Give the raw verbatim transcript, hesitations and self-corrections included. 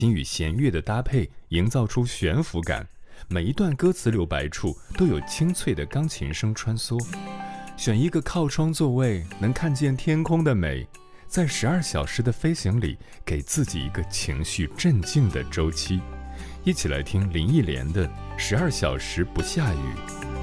并与弦乐的搭配营造出悬浮感，每一段歌词留白处都有清脆的钢琴声穿梭。选一个靠窗座位，能看见天空的美，在十二小时的飞行里，给自己一个情绪镇静的周期。一起来听林忆莲的《十二小时不下雨》。